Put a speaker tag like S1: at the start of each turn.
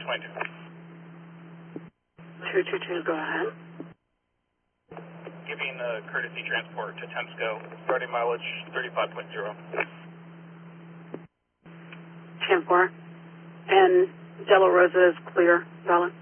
S1: 222.
S2: 222, go ahead.
S1: Giving courtesy transport to Temsco, starting mileage 35.0.
S2: 10-4. And De La Rosa is clear, valid?